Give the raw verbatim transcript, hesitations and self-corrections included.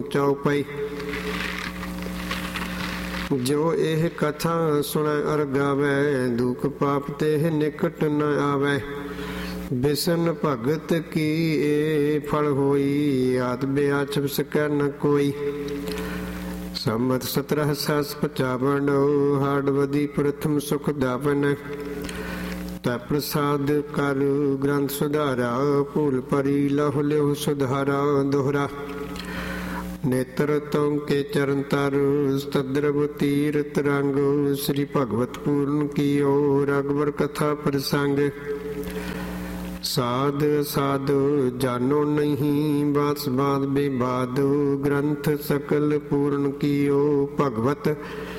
ਚਉਪਈ। ਜੋ ਇਹ ਕਥਾ ਸੁਣੈ ਅਰ ਗਾਵੈ, ਦੁਖ ਪਾਪ ਤੇ ਨਿਕਟ ਨ ਆਵੈ। ਬਿਸਨ ਭਗਤ ਕੀ ਏ ਫਲ ਹੋਈ, ਆਤ ਬਿਆਛ ਸਕੈ ਨ ਕੋਈ। ਸੰਮਤ ਸਤਰਹ ਸਸ ਪਚਾਵਨ, ਹਾੜਵਦੀ ਪ੍ਰਥਮ ਸੁਖ ਦਾਵਨ। ਤੈ ਪ੍ਰਸਾਦ ਕਰ ਗ੍ਰੰਥ ਸੁਧਾਰਾ, ਭੂਲ ਪਰੀ ਲਹੁ ਲਿਹੁ ਸੁਧਾਰਾ ਦੋਹਰਾ। ਨੇਤਰ ਤਉ ਕੇ ਚਰਨ ਤਰ, ਸਤਦਰਵ ਤੀਰਥ ਰੰਗ। ਸ੍ਰੀ ਭਗਵਤ ਪੂਰਨ ਕੀਓ, ਰਗਵਰ ਕਥਾ ਪ੍ਰਸੰਗ। ਸਾਧ ਸਾਧ ਜਾਨੋ ਨਹੀਂ, ਬਾਸ ਬਾਦ ਬੇਬਾਦ। ਗ੍ਰੰਥ ਸਕਲ ਪੂਰਨ ਕੀਓ, ਭਗਵਤ